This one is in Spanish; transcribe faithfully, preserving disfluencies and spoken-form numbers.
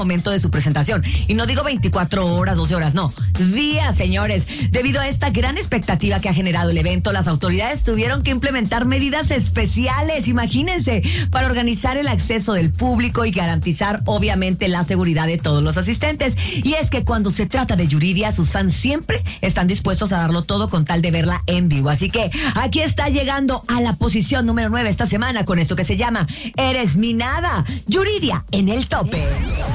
momento de su presentación. Y no digo veinticuatro horas, doce horas, no, días, señores. Debido a esta gran expectativa que ha generado el evento, las autoridades tuvieron que implementar medidas especiales, imagínense, para organizar el acceso del público y garantizar, obviamente, la seguridad de todos los asistentes. Y es que cuando se trata de Yuridia, sus fans siempre están dispuestos a darlo todo con tal de verla en vivo. Así que aquí está llegando a la posición número nueve esta semana con esto que se llama Eres mi nada, Yuridia en el tope.